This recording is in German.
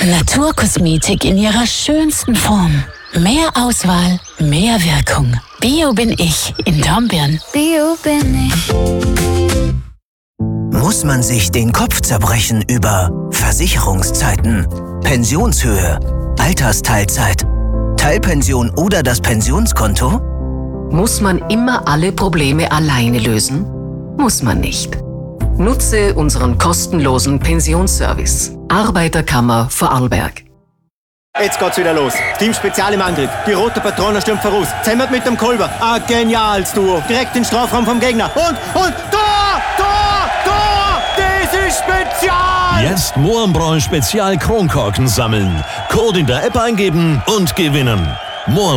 Naturkosmetik in ihrer schönsten Form. Mehr Auswahl, mehr Wirkung. Bio bin ich in Dornbirn. Bio bin ich. Muss man sich den Kopf zerbrechen über Versicherungszeiten, Pensionshöhe, Altersteilzeit, Teilpension oder das Pensionskonto? Muss man immer alle Probleme alleine lösen? Muss man nicht. Nutze unseren kostenlosen Pensionsservice. Arbeiterkammer Vorarlberg. Jetzt geht's wieder los. Team Spezial im Angriff. Die rote Patrone stürmt voraus. Zemmert mit dem Kolber. Ein geniales Duo. Direkt in den Strafraum vom Gegner. Und Tor! Tor! Tor! Das ist Spezial! Jetzt Mohrenbräu Spezial Kronkorken sammeln. Code in der App eingeben und gewinnen.